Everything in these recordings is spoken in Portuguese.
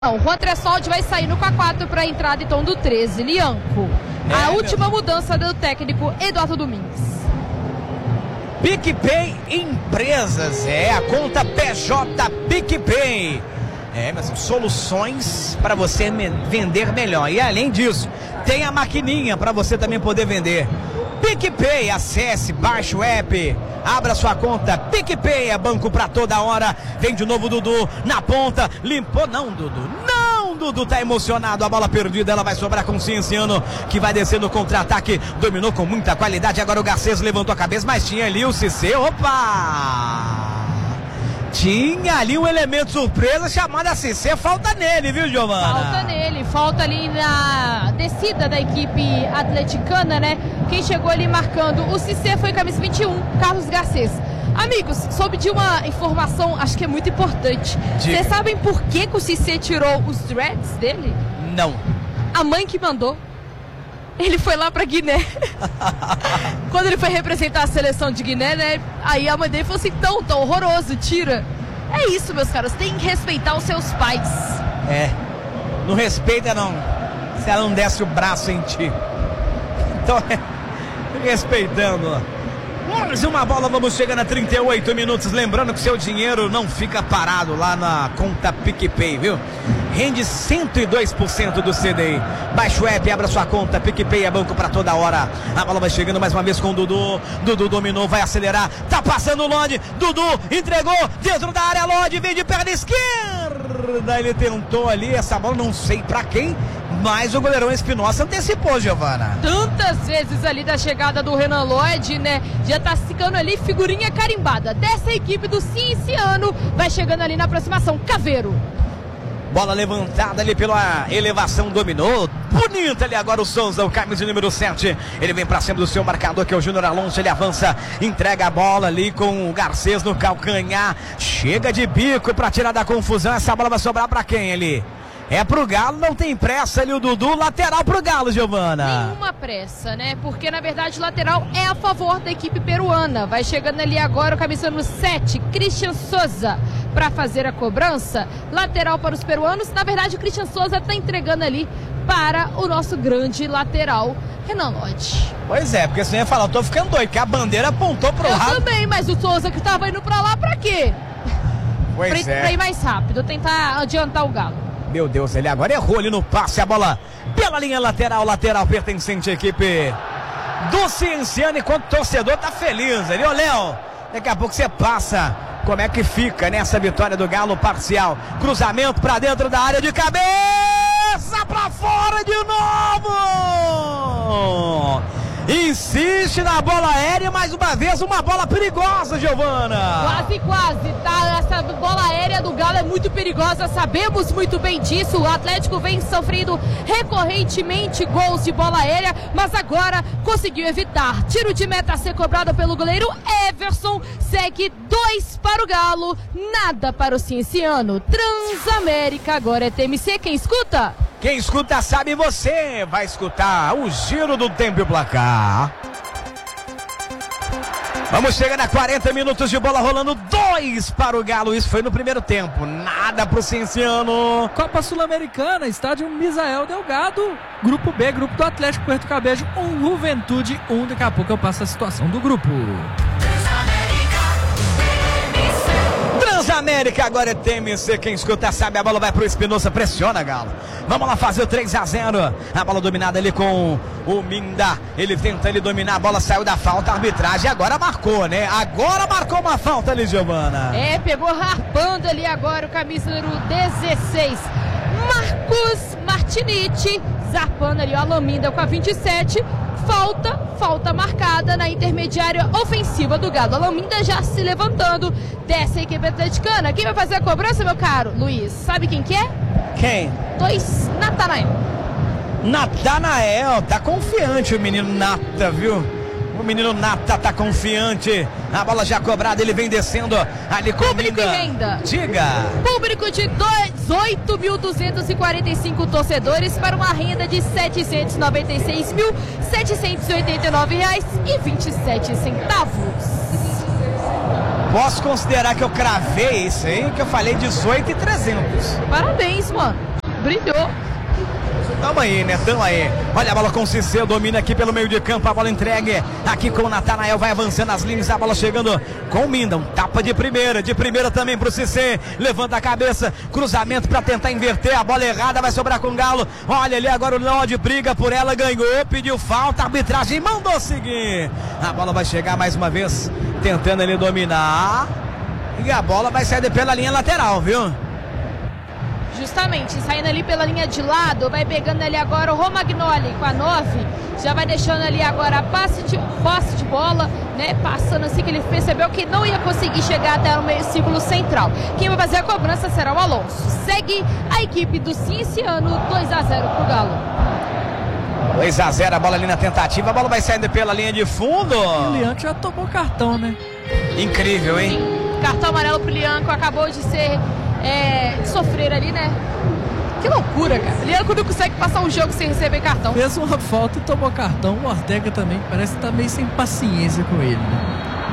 O Juan Tressoldi vai saindo com a 4 para a entrada então do 13, Lianco. A última mudança do técnico Eduardo Domingues. PicPay Empresas, a conta PJ PicPay. Mas soluções para você vender melhor. E além disso, tem a maquininha para você também poder vender. PicPay, acesse, baixe o app, abra sua conta. PicPay é banco pra toda hora. Vem de novo Dudu na ponta, limpou, não Dudu, não Dudu, tá emocionado, a bola perdida, ela vai sobrar com o Cienciano, que vai descer no contra-ataque, dominou com muita qualidade, agora o Garcês levantou a cabeça, mas tinha ali o Cissé, tinha ali um elemento surpresa chamado a Cissé, falta nele, viu, Giovana? Falta nele, falta ali na descida da equipe atleticana, né? Quem chegou ali marcando o Cissé foi camisa 21, Carlos Garcês. Amigos, soube de uma informação, acho que é muito importante. Vocês sabem por que o Cissé tirou os dreads dele? Não. A mãe que mandou. Ele foi lá pra Guiné. Quando ele foi representar a seleção de Guiné, né? Aí a mãe dele falou assim: não, tá horroroso, tira. É isso, meus caras, tem que respeitar os seus pais. Não respeita não, se ela não desce o braço em ti. Então, respeitando. Mais uma bola, vamos chegar a 38 minutos. Lembrando que seu dinheiro não fica parado lá na conta PicPay, viu? Rende 102% do CDI. Baixa o app, abra sua conta. PicPay é banco pra toda hora. A bola vai chegando mais uma vez com o Dudu. Dudu dominou, vai acelerar. Tá passando o Lodi. Dudu entregou dentro da área. Lodi vem de perna esquerda. Ele tentou ali essa bola, não sei pra quem, mas o goleirão Espinosa antecipou, Giovana. Tantas vezes ali da chegada do Renan Lodi, né? Já tá ficando ali figurinha carimbada dessa equipe do Cienciano. Vai chegando ali na aproximação, Caveiro. Bola levantada ali pela elevação, dominou. Bonita ali agora o Souza, o camisa número 7. Ele vem pra cima do seu marcador, que é o Júnior Alonso. Ele avança, entrega a bola ali com o Garcês no calcanhar. Chega de bico pra tirar da confusão. Essa bola vai sobrar pra quem ali? É pro Galo, não tem pressa ali o Dudu, lateral pro Galo, Giovana. Nenhuma pressa, né? Porque na verdade o lateral é a favor da equipe peruana. Vai chegando ali agora o camisa número 7, Christian Souza, para fazer a cobrança. Lateral para os peruanos. Na verdade o Christian Souza tá entregando ali para o nosso grande lateral, Renan Lodi. Pois é, porque você ia falar, eu tô ficando doido, que a bandeira apontou pro lado. Eu também, mas o Souza que tava indo pra lá pra quê? Pois pra ir mais rápido, tentar adiantar o Galo. Meu Deus, ele agora errou ali no passe, a bola pela linha lateral pertencente à equipe do Cienciano, enquanto o torcedor tá feliz ali. Ô Léo, daqui a pouco você passa como é que fica nessa vitória do Galo parcial. Cruzamento pra dentro da área, de cabeça pra fora de novo. Insiste na bola aérea, mais uma vez uma bola perigosa, Giovana. Quase, tá? Essa bola aérea do Galo é muito perigosa, sabemos muito bem disso. O Atlético vem sofrendo recorrentemente gols de bola aérea, mas agora conseguiu evitar. Tiro de meta a ser cobrado pelo goleiro Everson, segue 2 para o Galo, nada para o Cienciano. Transamérica, agora é TMC, quem escuta? Quem escuta sabe, você vai escutar o giro do tempo e o placar. Vamos chegar a 40 minutos de bola rolando, 2 para o Galo. Isso foi no primeiro tempo, nada para o Cienciano. Copa Sul-Americana, estádio Misael Delgado. Grupo B, grupo do Atlético Puerto Cabello, 1 Juventude, 1. Daqui a pouco eu passo a situação do grupo. Transamérica, agora é TMC, quem escuta sabe, a bola vai pro Espinosa, pressiona, Galo. Vamos lá fazer o 3-0. A bola dominada ali com o Minda. Ele tenta ali dominar, a bola saiu da falta, a arbitragem agora marcou, né? Agora marcou uma falta ali, Giovana. Pegou harpando ali agora o camisa número 16, Marcos Martiniti, zarpando ali o Alaminda com a 27. Falta marcada na intermediária ofensiva do Galo. Alaminda já se levantando, desce a equipe atleticana. Quem vai fazer a cobrança, meu caro Luiz? Sabe quem que é? Quem? 2, Natanael. Natanael, tá confiante o menino Nata, viu? O menino Nata tá confiante. A bola já cobrada, ele vem descendo ali com público e renda. Diga. Público de 18.245 torcedores para uma renda de R$ 796.789,27. Posso considerar que eu cravei isso aí, que eu falei 18.300. Parabéns, mano. Brilhou. Tamo aí, né? Tamo aí. Olha a bola com o Ciceu, domina aqui pelo meio de campo, a bola entregue aqui com o Natanael, vai avançando as linhas, a bola chegando com o Minda, um tapa de primeira também pro Ciceu, levanta a cabeça, cruzamento pra tentar inverter, a bola errada, vai sobrar com o Galo, olha ali agora o Lodi, briga por ela, ganhou, pediu falta, arbitragem mandou seguir, a bola vai chegar mais uma vez, tentando ele dominar, e a bola vai sair pela linha lateral, viu? Justamente, saindo ali pela linha de lado, vai pegando ali agora o Romagnoli com a 9, já vai deixando ali agora a posse de bola, né, passando assim que ele percebeu que não ia conseguir chegar até o meio círculo central. Quem vai fazer a cobrança será o Alonso. Segue a equipe do Cienciano, 2-0 pro Galo. 2-0, a bola ali na tentativa, a bola vai saindo pela linha de fundo. O Lianco já tomou cartão, né? Incrível, hein? Sim, cartão amarelo pro Lianco, acabou de ser... de sofrer ali, né? Que loucura, cara. O Lianco não consegue passar um jogo sem receber cartão. Fez uma falta e tomou cartão. O Ortega também parece que tá meio sem paciência com ele, né?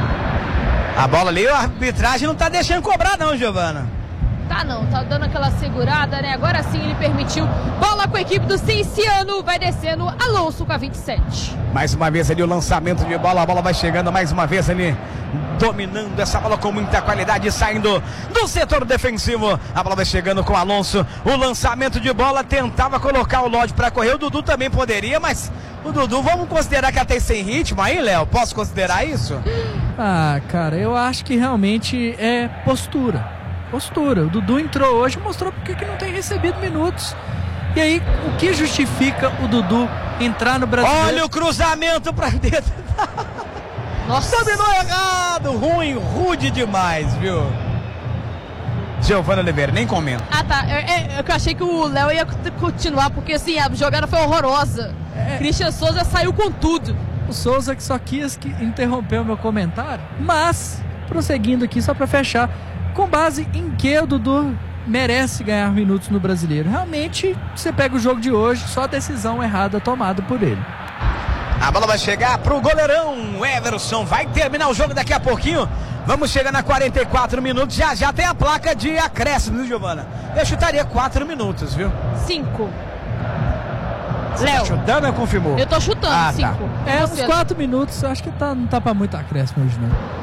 A bola ali, a arbitragem não tá deixando cobrar não, Giovana. Tá não, tá dando aquela segurada, né? Agora sim ele permitiu. Bola com a equipe do Cienciano, vai descendo Alonso com a 27. Mais uma vez ali o lançamento de bola, a bola vai chegando mais uma vez ali, dominando essa bola com muita qualidade, saindo do setor defensivo, a bola vai chegando com o Alonso, o lançamento de bola, tentava colocar o Lodi para correr, o Dudu também poderia, mas o Dudu, vamos considerar que até sem ritmo aí, Léo, posso considerar isso? Ah, cara, eu acho que realmente é postura, o Dudu entrou hoje, mostrou porque que não tem recebido minutos, e aí o que justifica o Dudu entrar no Brasileiro? Olha o cruzamento para dentro. Nossa, dominou errado, rude demais, viu? Giovana Oliveira, nem comenta. Ah, tá. Eu achei que o Léo ia continuar, porque assim, a jogada foi horrorosa. Christian Souza saiu com tudo. O Souza que só quis interromper o meu comentário, mas, prosseguindo aqui, só pra fechar, com base em que o Dudu merece ganhar minutos no Brasileiro? Realmente, você pega o jogo de hoje, só a decisão errada tomada por ele. A bola vai chegar pro goleirão Everson, vai terminar o jogo daqui a pouquinho. Vamos chegar na 44 minutos, já tem a placa de acréscimo, viu, Giovana? Eu chutaria 4 minutos, viu? 5. Léo, tá chutando ou confirmou? Eu tô chutando, 5. Tá. Uns 4 minutos, acho que não tá pra muito acréscimo hoje, não.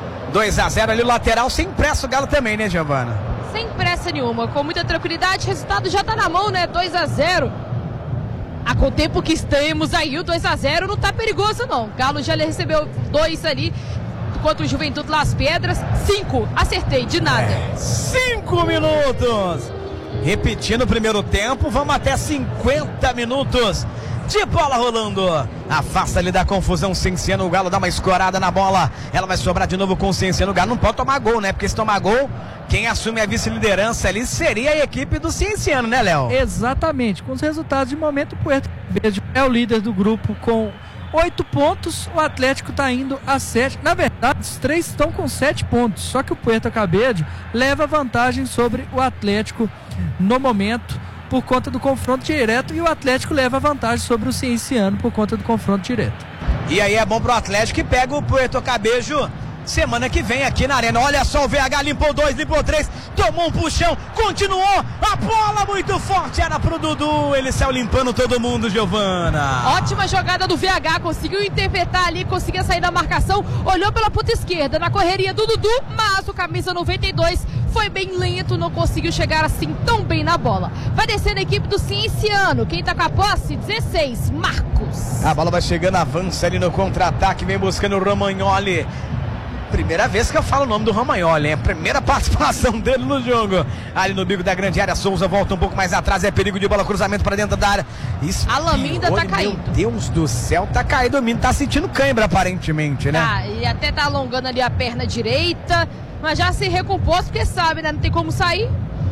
2-0 ali o lateral, sem pressa o Galo também, né, Giovana? Sem pressa nenhuma, com muita tranquilidade, o resultado já tá na mão, né? 2-0. Com o tempo que estamos aí, o 2-0 não tá perigoso, não. O Galo já recebeu 2 ali, enquanto o Juventude Las Pedras, 5. Acertei, de nada. 5 minutos. Repetindo o primeiro tempo, vamos até 50 minutos de bola rolando. Afasta ali da confusão Cienciano, o Galo dá uma escorada na bola. Ela vai sobrar de novo com o Cienciano. O Galo não pode tomar gol, né? Porque se tomar gol, quem assume a vice-liderança ali seria a equipe do Cienciano, né, Léo? Exatamente. Com os resultados de momento, o Puerto Cabello é o líder do grupo com 8 pontos. O Atlético está indo a 7. Na verdade, os 3 estão com 7 pontos. Só que o Puerto Cabello leva vantagem sobre o Atlético no momento, por conta do confronto direto, e o Atlético leva vantagem sobre o Cienciano por conta do confronto direto. E aí é bom pro Atlético que pega o Puerto Cabello semana que vem aqui na Arena. Olha só, o VH limpou 2, limpou 3, tomou um puxão, continuou, a bola muito forte, era pro Dudu, ele saiu limpando todo mundo, Giovana. Ótima jogada do VH, conseguiu interpretar ali, conseguiu sair da marcação, olhou pela ponta esquerda, na correria do Dudu, mas o camisa 92 foi bem lento, não conseguiu chegar assim tão bem na bola. Vai descendo a equipe do Cienciano, quem tá com a posse? 16, Marcos. A bola vai chegando, avança ali no contra-ataque, vem buscando o Romagnoli. Primeira vez que eu falo o nome do Romagnoli, hein? Primeira participação dele no jogo. Ali no bico da grande área, Souza volta um pouco mais atrás, é perigo de bola, cruzamento para dentro da área. A Laminda tá caindo. Meu Deus do céu, tá caído. O menino tá sentindo cãibra aparentemente, né? Ah, e até tá alongando ali a perna direita, mas já se recompôs porque sabe, né? Não tem como sair.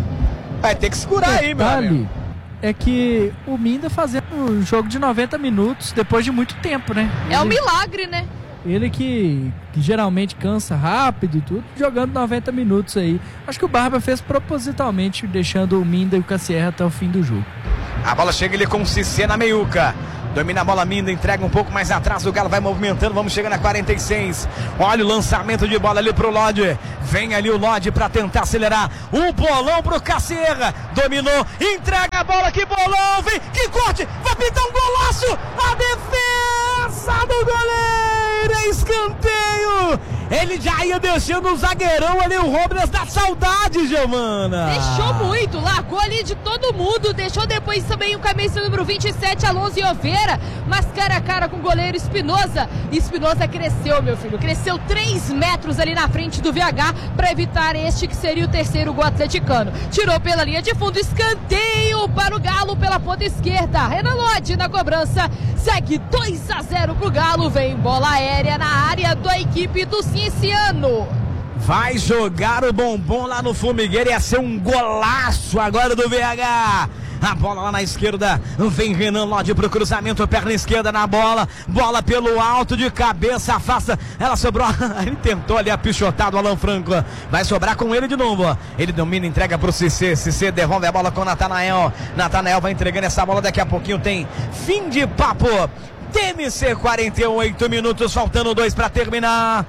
Vai ter que segurar aí, meu amigo. É que o Minda fazendo um jogo de 90 minutos depois de muito tempo, né? É um milagre, né? Ele que geralmente cansa rápido e tudo, jogando 90 minutos aí. Acho que o Barba fez propositalmente, deixando o Minda e o Cassierra até o fim do jogo. A bola chega ali com o Cissé na meiuca. Domina a bola, Minda, entrega um pouco mais atrás, o Galo vai movimentando, vamos chegando a 46. Olha o lançamento de bola ali pro Lodi. Vem ali o Lodi pra tentar acelerar. Um bolão pro Cassierra. Dominou, entrega a bola, que bolão, vem, que corte, vai pintar um golaço, a defesa do goleiro, é escanteio, ele já ia deixando o zagueirão ali, o Robles da saudade, Giovana. Deixou muito, largou ali de todo mundo, deixou depois também o camisa número 27, Alonso Oliveira, mas cara a cara com o goleiro Espinosa. Espinosa cresceu, meu filho, cresceu 3 metros ali na frente do VH para evitar este que seria o terceiro gol atleticano. Tirou pela linha de fundo, escanteio para o Galo pela ponta esquerda. Renan Lodge na cobrança, segue 2-0 pro Galo, vem bola aérea na área da equipe do Cienciano. Vai jogar o bombom lá no formigueiro, ia ser um golaço agora do VH. A bola lá na esquerda, vem Renan Lodge pro cruzamento, perna esquerda na bola, bola pelo alto de cabeça, afasta, ela sobrou, ele tentou ali a pichotada, o Alan Franco, vai sobrar com ele de novo, ele domina, entrega pro Cissé, Cissé devolve a bola com o Natanael, Natanael vai entregando essa bola, daqui a pouquinho tem fim de papo. TMC, 48 minutos, faltando 2 para terminar.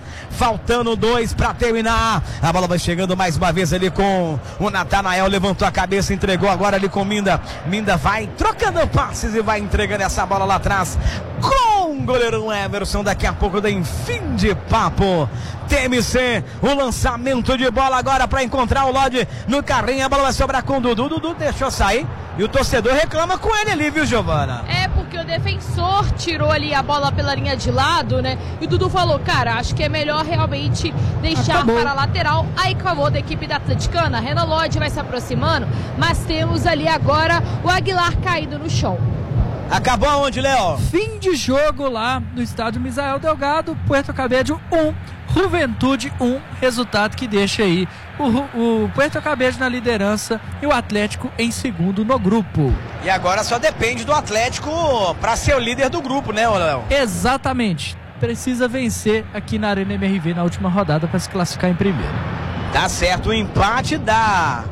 A bola vai chegando mais uma vez ali com o Natanael, levantou a cabeça, entregou agora ali com Minda. Minda vai trocando passes e vai entregando essa bola lá atrás com o goleirão Everson. Daqui a pouco tem fim de papo. TMC, o lançamento de bola agora para encontrar o Lodge no carrinho. A bola vai sobrar com o Dudu. Dudu deixou sair e o torcedor reclama com ele ali, viu, Giovana? É porque o defensor tirou ali a bola pela linha de lado, né? E o Dudu falou, cara, acho que é melhor realmente deixar para a lateral. Aí acabou da equipe da atleticana. Renan Lodge vai se aproximando, mas temos ali agora o Aguilar caído no chão. Acabou aonde, Léo? Fim de jogo lá no estádio Misael Delgado, Puerto Cabello 1, Juventude 1, resultado que deixa aí o Puerto Cabello na liderança e o Atlético em segundo no grupo. E agora só depende do Atlético para ser o líder do grupo, né, Léo? Exatamente, precisa vencer aqui na Arena MRV na última rodada para se classificar em primeiro. Tá certo, o empate dá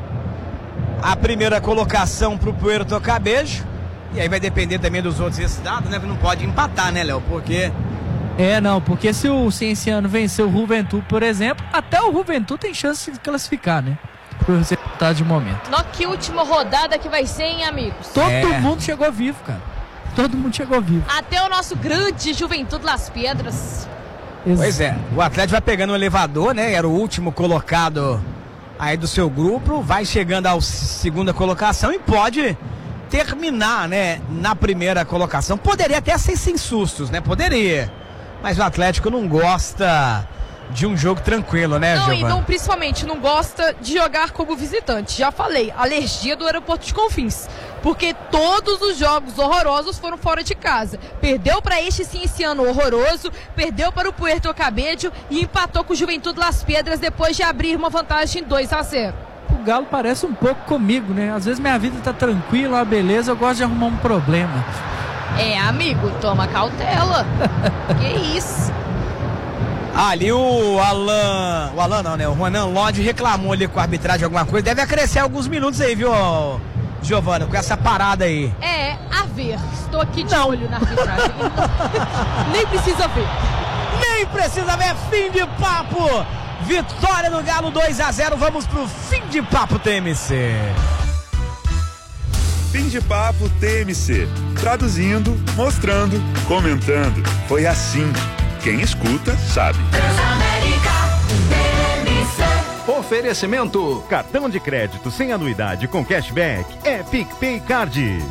a primeira colocação pro Puerto Cabello. E aí vai depender também dos outros resultados, né? Não pode empatar, né, Léo? Porque porque se o Cienciano vencer o Juventude, por exemplo, até o Juventude tem chance de classificar, né? Por resultado de momento. Que última rodada que vai ser, hein, amigos? Todo mundo chegou vivo, cara. Todo mundo chegou vivo. Até o nosso grande Juventude Las Piedras. Pois é, o Atlético vai pegando o elevador, né? Era o último colocado aí do seu grupo, vai chegando à segunda colocação e pode terminar, né, na primeira colocação. Poderia até ser sem sustos, né? Poderia. Mas o Atlético não gosta de um jogo tranquilo, né, Giovana? E não, principalmente não gosta de jogar como visitante. Já falei, alergia do aeroporto de Confins. Porque todos os jogos horrorosos foram fora de casa. Perdeu para este Cienciano horroroso, perdeu para o Puerto Cabello e empatou com o Juventude Las Piedras depois de abrir uma vantagem 2-0. O Galo parece um pouco comigo, né? Às vezes minha vida tá tranquila, uma beleza, eu gosto de arrumar um problema. Amigo, toma cautela. Que isso? Ali o Alan não, né? O Renan Lodge reclamou ali com a arbitragem alguma coisa. Deve acrescer alguns minutos aí, viu, Giovana, com essa parada aí. A ver. Estou aqui de olho na arbitragem. Nem precisa ver. Nem precisa ver. Fim de papo. Vitória do Galo 2-0. Vamos pro fim de papo TMC. Fim de papo TMC. Traduzindo, mostrando, comentando. Foi assim. Quem escuta sabe. Oferecimento: cartão de crédito sem anuidade com cashback é PicPay Card.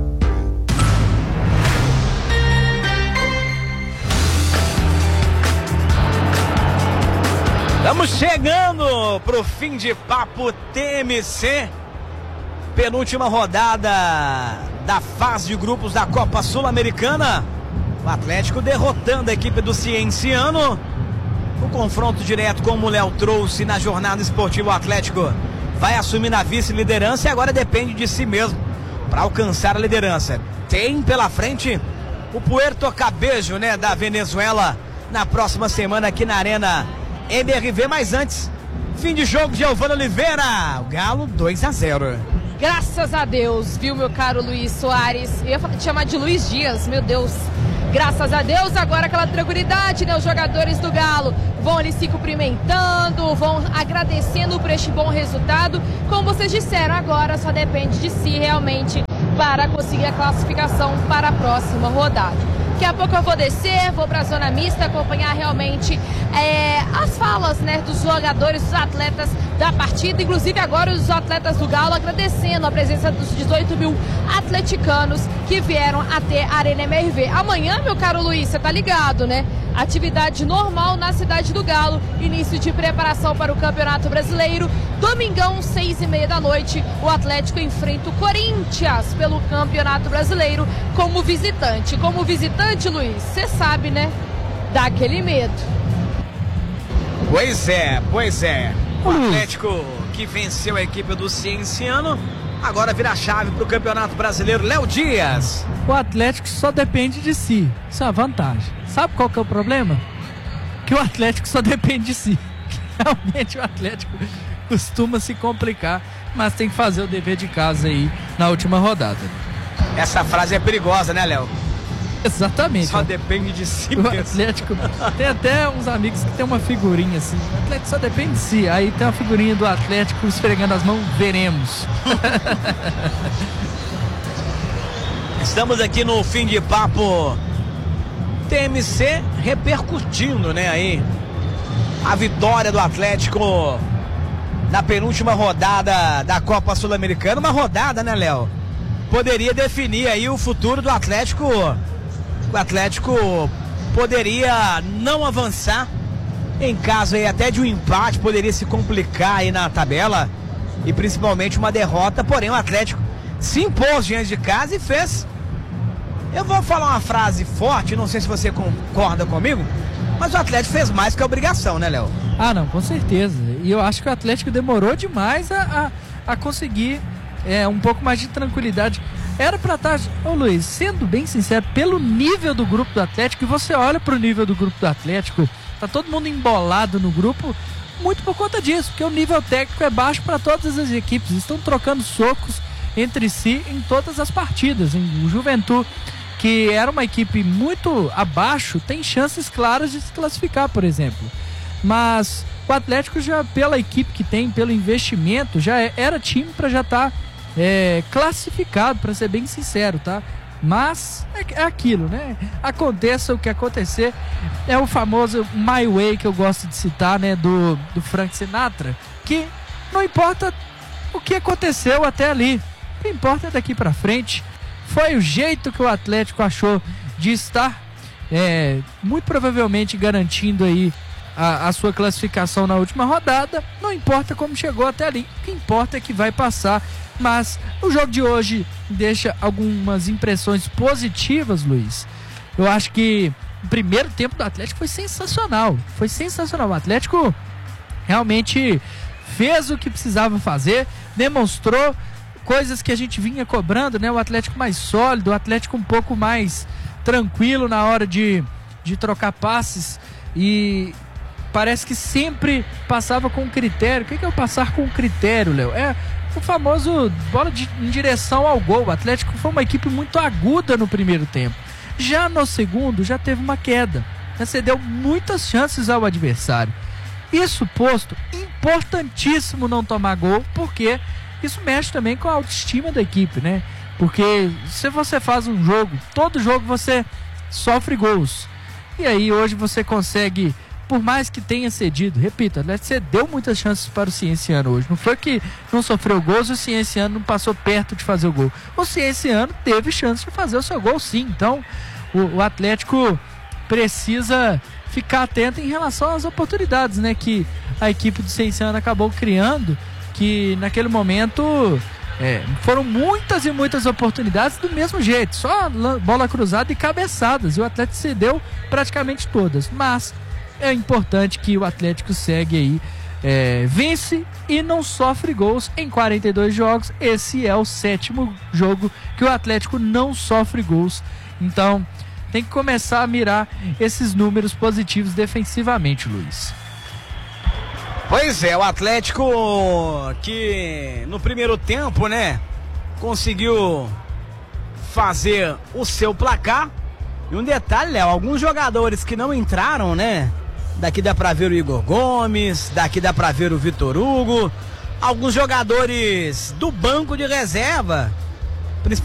Estamos chegando pro fim de papo TMC. Penúltima rodada da fase de grupos da Copa Sul-Americana. O Atlético derrotando a equipe do Cienciano. O confronto direto, como o Léo trouxe na jornada esportiva, o Atlético vai assumir na vice-liderança e agora depende de si mesmo para alcançar a liderança. Tem pela frente o Puerto Cabello, né, da Venezuela, na próxima semana aqui na Arena MRV. Mas antes, fim de jogo de Giovana Oliveira. O Galo 2-0. Graças a Deus, viu, meu caro Luiz Soares? Eu ia te chamar de Luiz Dias, meu Deus. Graças a Deus, agora aquela tranquilidade, né? Os jogadores do Galo vão ali se cumprimentando, vão agradecendo por este bom resultado. Como vocês disseram, agora só depende de si realmente para conseguir a classificação para a próxima rodada. Daqui a pouco eu vou descer, vou para a zona mista, acompanhar realmente as falas, né, dos jogadores, dos atletas da partida, inclusive agora os atletas do Galo agradecendo a presença dos 18 mil atleticanos que vieram até a Arena MRV. Amanhã, meu caro Luiz, você tá ligado, né? Atividade normal na cidade do Galo, início de preparação para o Campeonato Brasileiro. Domingão, 6h30 da noite, o Atlético enfrenta o Corinthians pelo Campeonato Brasileiro como visitante. Como visitante, Luiz, você sabe, né? Dá aquele medo. Pois é. O Atlético que venceu a equipe do Cienciano, agora vira a chave para o Campeonato Brasileiro. Léo Dias. O Atlético só depende de si. Isso é uma vantagem. Sabe qual que é o problema? Que o Atlético só depende de si. Realmente o Atlético costuma se complicar, mas tem que fazer o dever de casa aí na última rodada. Essa frase é perigosa, né, Léo? Exatamente. Só depende de si o mesmo. Atlético tem até uns amigos que tem uma figurinha assim. O Atlético só depende de si. Aí tem uma figurinha do Atlético esfregando as mãos, veremos. Estamos aqui no fim de papo TMC, repercutindo, né, aí a vitória do Atlético na penúltima rodada da Copa Sul-Americana. Uma rodada, né, Léo? Poderia definir aí o futuro do Atlético. O Atlético poderia não avançar em caso aí até de um empate, poderia se complicar aí na tabela e principalmente uma derrota, porém o Atlético se impôs diante de casa e fez. Eu vou falar uma frase forte, não sei se você concorda comigo, mas o Atlético fez mais que a obrigação, né, Léo? Ah, não, com certeza. E eu acho que o Atlético demorou demais a conseguir um pouco mais de tranquilidade. Era pra estar, ô Luiz, sendo bem sincero, pelo nível do grupo do Atlético, e você olha pro nível do grupo do Atlético, tá todo mundo embolado no grupo, muito por conta disso, porque o nível técnico é baixo para todas as equipes, estão trocando socos entre si em todas as partidas. O Juventude, que era uma equipe muito abaixo, tem chances claras de se classificar, por exemplo. Mas o Atlético já, pela equipe que tem, pelo investimento, já era time para já estar classificado, para ser bem sincero, tá? Mas é aquilo, né? Aconteça o que acontecer. É o famoso My Way que eu gosto de citar, né? Do Frank Sinatra, que não importa o que aconteceu até ali, o que importa é daqui para frente. Foi o jeito que o Atlético achou de estar muito provavelmente garantindo aí a sua classificação na última rodada. Não importa como chegou até ali, o que importa é que vai passar. Mas o jogo de hoje deixa algumas impressões positivas, Luiz. Eu acho que o primeiro tempo do Atlético foi sensacional. Foi sensacional. O Atlético realmente fez o que precisava fazer, demonstrou coisas que a gente vinha cobrando, né? O Atlético mais sólido, o Atlético um pouco mais tranquilo na hora de trocar passes, e parece que sempre passava com critério. O que é o passar com critério, Léo? É o famoso bola em direção ao gol. O Atlético foi uma equipe muito aguda no primeiro tempo. Já no segundo, já teve uma queda. Já cedeu muitas chances ao adversário. Isso posto, importantíssimo não tomar gol, porque isso mexe também com a autoestima da equipe, né? Porque se você faz um jogo, todo jogo você sofre gols. E aí hoje você consegue, por mais que tenha cedido, repito, você deu muitas chances para o Cienciano hoje. Não foi que não sofreu gols e o Cienciano não passou perto de fazer o gol. O Cienciano teve chance de fazer o seu gol, sim. Então o Atlético precisa ficar atento em relação às oportunidades, né, que a equipe do Cienciano acabou criando, que naquele momento foram muitas e muitas oportunidades do mesmo jeito, só bola cruzada e cabeçadas, e o Atlético cedeu praticamente todas. Mas é importante que o Atlético segue aí, vence e não sofre gols em 42 jogos. Esse é o 7º jogo que o Atlético não sofre gols. Então tem que começar a mirar esses números positivos defensivamente, Luiz. Pois é, o Atlético que no primeiro tempo, né, conseguiu fazer o seu placar. E um detalhe, Léo, alguns jogadores que não entraram, né, daqui dá pra ver o Igor Gomes, daqui dá pra ver o Vitor Hugo, alguns jogadores do banco de reserva